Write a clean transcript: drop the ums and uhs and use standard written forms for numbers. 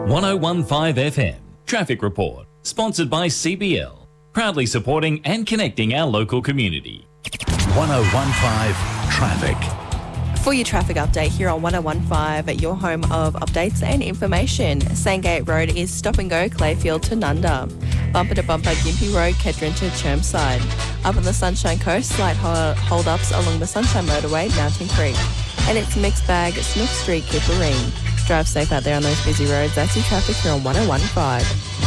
1015 FM Traffic Report, sponsored by CBL, proudly supporting and connecting our local community. 1015 Traffic. For your traffic update here on 1015, your home of updates and information. Sandgate Road is stop and go Clayfield to Nunda. Bumper to bumper Gympie Road, Kedron to Chermside. Up on the Sunshine Coast, slight hold-ups along the Sunshine Motorway, Mountain Creek. And it's mixed bag, Snook Street, Kipperine. Drive safe out there on those busy roads. That's your traffic here on 1015.